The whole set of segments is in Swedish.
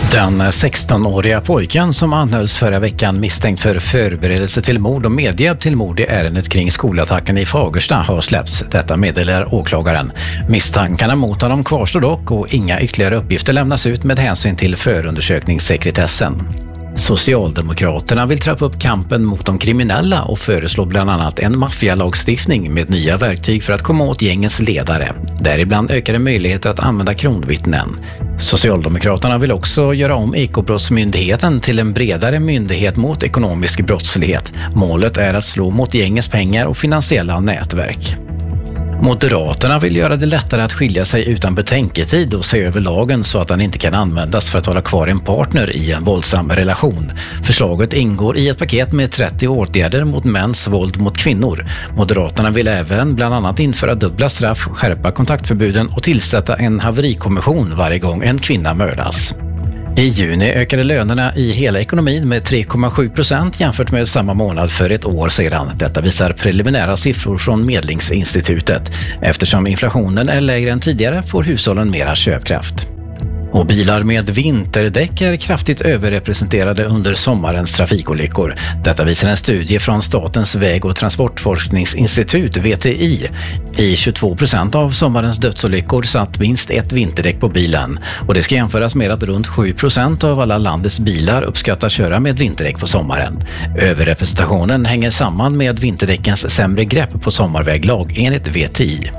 Den 16-åriga pojken som anhölls förra veckan misstänkt för förberedelse till mord och medhjälp till mord i ärendet kring skolattacken i Fagersta har släppts. Detta meddelar åklagaren. Misstankarna mot honom kvarstår dock och inga ytterligare uppgifter lämnas ut med hänsyn till förundersökningssekretessen. Socialdemokraterna vill trappa upp kampen mot de kriminella och föreslår bland annat en maffialagstiftning med nya verktyg för att komma åt gängens ledare. Däribland ökade möjligheter att använda kronvittnen. Socialdemokraterna vill också göra om Ekobrottsmyndigheten till en bredare myndighet mot ekonomisk brottslighet. Målet är att slå mot gängens pengar och finansiella nätverk. Moderaterna vill göra det lättare att skilja sig utan betänketid och se över lagen så att den inte kan användas för att hålla kvar en partner i en våldsam relation. Förslaget ingår i ett paket med 30 åtgärder mot mäns våld mot kvinnor. Moderaterna vill även bland annat införa dubbla straff, skärpa kontaktförbuden och tillsätta en haverikommission varje gång en kvinna mördas. I juni ökade lönerna i hela ekonomin med 3,7% jämfört med samma månad för ett år sedan. Detta visar preliminära siffror från Medlingsinstitutet. Eftersom inflationen är lägre än tidigare får hushållen mera köpkraft. Och bilar med vinterdäck är kraftigt överrepresenterade under sommarens trafikolyckor. Detta visar en studie från Statens väg- och transportforskningsinstitut, VTI. I 22% av sommarens dödsolyckor satt minst ett vinterdäck på bilen. Och det ska jämföras med att runt 7% av alla landets bilar uppskattar köra med vinterdäck på sommaren. Överrepresentationen hänger samman med vinterdäckens sämre grepp på sommarväglag enligt VTI.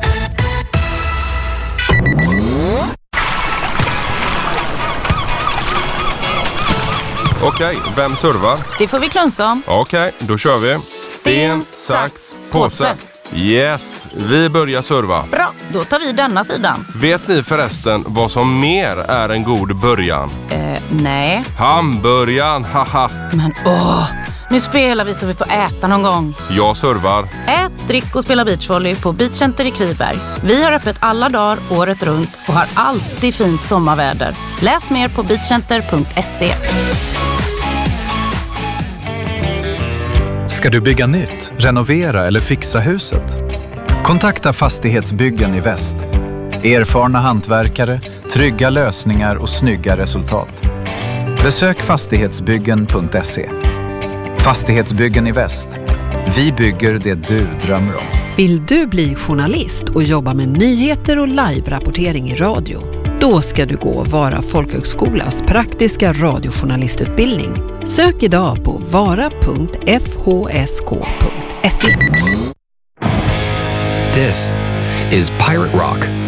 Okej, vem servar? Det får vi klunsa om. Okej, då kör vi. Sten, sax, påse. Yes, vi börjar serva. Bra, då tar vi denna sidan. Vet ni förresten vad som mer är en god början? Nej. Hamburgaren, haha. Men nu spelar vi så vi får äta någon gång. Jag servar. Ät, drick och spela beachvolley på Beachcenter i Kviberg. Vi har öppet alla dagar, året runt och har alltid fint sommarväder. Läs mer på beachcenter.se. Ska du bygga nytt, renovera eller fixa huset? Kontakta Fastighetsbyggen i Väst. Erfarna hantverkare, trygga lösningar och snygga resultat. Besök fastighetsbyggen.se. Fastighetsbyggen i Väst. Vi bygger det du drömmer om. Vill du bli journalist och jobba med nyheter och live-rapportering i radio? Då ska du gå Vara folkhögskolas praktiska radiojournalistutbildning. Sök idag på vara.fhsk.se. This is Pirate Rock.